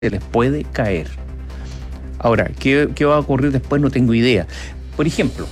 se les puede caer. Ahora, ¿qué va a ocurrir después? No tengo idea. Por ejemplo,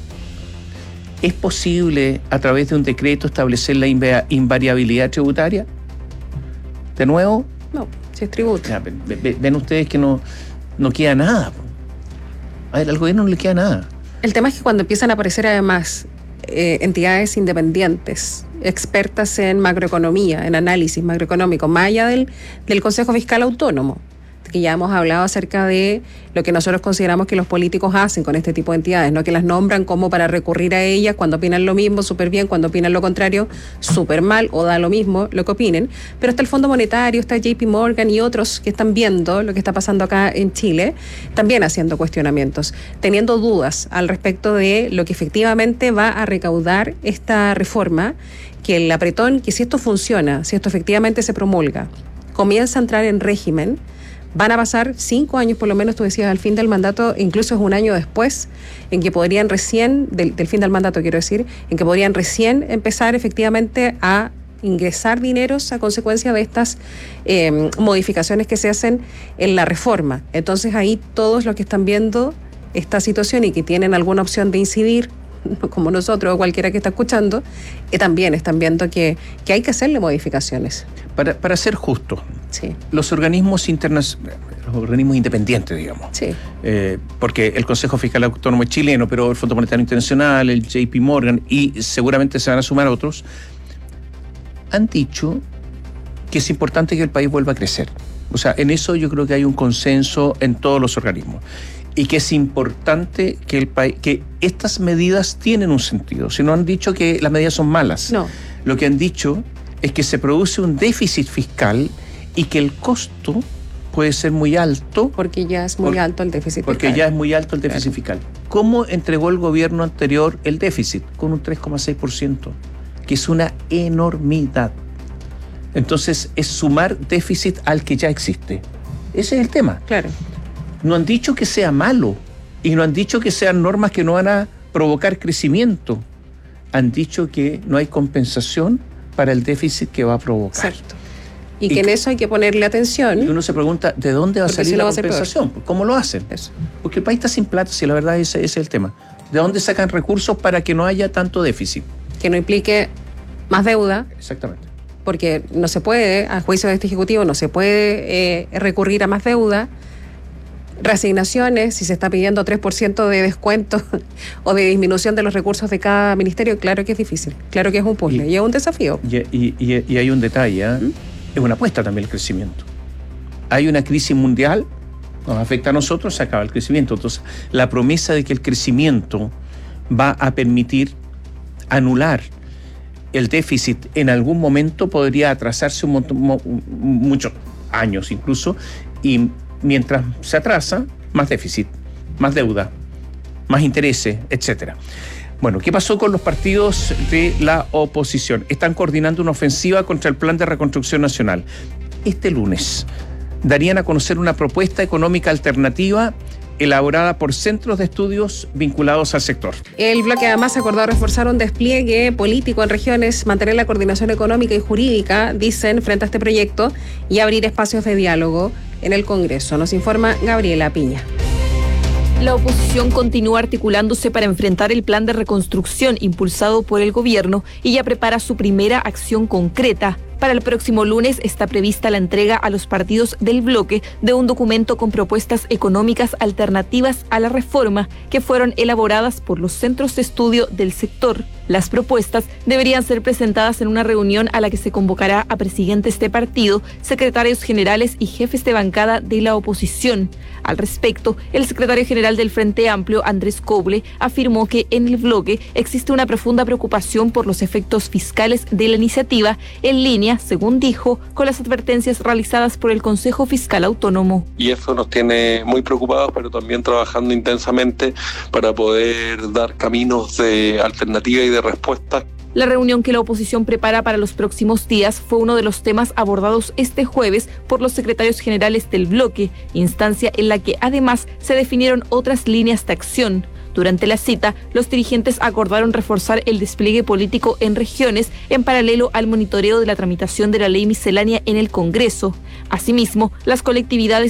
¿es posible a través de un decreto establecer la invariabilidad tributaria? ¿De nuevo? No, si es tributo. Ya, ven ustedes que no queda nada. A ver, al gobierno no le queda nada. El tema es que cuando empiezan a aparecer además entidades independientes, expertas en macroeconomía, en análisis macroeconómico, más allá del Consejo Fiscal Autónomo, que ya hemos hablado acerca de lo que nosotros consideramos que los políticos hacen con este tipo de entidades, ¿no? Que las nombran como para recurrir a ellas cuando opinan lo mismo, súper bien, cuando opinan lo contrario, súper mal, o da lo mismo lo que opinen. Pero está el Fondo Monetario, está JP Morgan y otros que están viendo lo que está pasando acá en Chile, también haciendo cuestionamientos, teniendo dudas al respecto de lo que efectivamente va a recaudar esta reforma, que el apretón, que si esto funciona, si esto efectivamente se promulga, comienza a entrar en régimen. Van a pasar 5 años, por lo menos tú decías, al fin del mandato, incluso es un año después, en que podrían recién, del fin del mandato quiero decir, en que podrían recién empezar efectivamente a ingresar dineros a consecuencia de estas modificaciones que se hacen en la reforma. Entonces ahí todos los que están viendo esta situación y que tienen alguna opción de incidir, como nosotros o cualquiera que está escuchando, también están viendo que hay que hacerle modificaciones. Para ser justo, sí, los organismos internacionales, los organismos independientes, digamos, sí, porque el Consejo Fiscal Autónomo es chileno, pero el Fondo Monetario Internacional, el JP Morgan y seguramente se van a sumar otros, han dicho que es importante que el país vuelva a crecer. O sea, en eso yo creo que hay un consenso en todos los organismos. Y que es importante que el país, que estas medidas tienen un sentido. Si no han dicho que las medidas son malas. No. Lo que han dicho es que se produce un déficit fiscal y que el costo puede ser muy alto. Porque ya es muy alto el déficit fiscal. Porque ya es muy alto el déficit fiscal. ¿Cómo entregó el gobierno anterior el déficit? Con un 3,6%, que es una enormidad. Entonces, es sumar déficit al que ya existe. Ese es el tema. Claro. No han dicho que sea malo y no han dicho que sean normas que no van a provocar crecimiento. Han dicho que no hay compensación para el déficit que va a provocar. Exacto. Y que en eso hay que ponerle atención. Y uno se pregunta, ¿de dónde va a salir la compensación? ¿Cómo lo hacen? Eso. Porque el país está sin plata, si la verdad ese es el tema. ¿De dónde sacan recursos para que no haya tanto déficit? Que no implique más deuda. Exactamente. Porque no se puede, a juicio de este Ejecutivo, no se puede recurrir a más deuda. Reasignaciones, si se está pidiendo 3% de descuento o de disminución de los recursos de cada ministerio, claro que es difícil, claro que es un puzzle y es un desafío. Y hay un detalle, es una apuesta también el crecimiento. Hay una crisis mundial, nos afecta a nosotros, se acaba el crecimiento. Entonces, la promesa de que el crecimiento va a permitir anular el déficit en algún momento podría atrasarse muchos años incluso, y mientras se atrasa, más déficit, más deuda, más intereses, etcétera. Bueno, ¿qué pasó con los partidos de la oposición? Están coordinando una ofensiva contra el Plan de Reconstrucción Nacional. Este lunes darían a conocer una propuesta económica alternativa elaborada por centros de estudios vinculados al sector. El bloque además acordó reforzar un despliegue político en regiones, mantener la coordinación económica y jurídica, dicen, frente a este proyecto, y abrir espacios de diálogo en el Congreso. Nos informa Gabriela Piña. La oposición continúa articulándose para enfrentar el plan de reconstrucción impulsado por el gobierno y ya prepara su primera acción concreta. Para el próximo lunes está prevista la entrega a los partidos del bloque de un documento con propuestas económicas alternativas a la reforma que fueron elaboradas por los centros de estudio del sector. Las propuestas deberían ser presentadas en una reunión a la que se convocará a presidentes de partido, secretarios generales y jefes de bancada de la oposición. Al respecto, el secretario general del Frente Amplio, Andrés Coble, afirmó que en el bloque existe una profunda preocupación por los efectos fiscales de la iniciativa, en línea, según dijo, con las advertencias realizadas por el Consejo Fiscal Autónomo. Y eso nos tiene muy preocupados, pero también trabajando intensamente para poder dar caminos de alternativa y de respuesta. La reunión que la oposición prepara para los próximos días fue uno de los temas abordados este jueves por los secretarios generales del bloque, instancia en la que además se definieron otras líneas de acción. Durante la cita, los dirigentes acordaron reforzar el despliegue político en regiones en paralelo al monitoreo de la tramitación de la ley miscelánea en el Congreso. Asimismo, las colectividades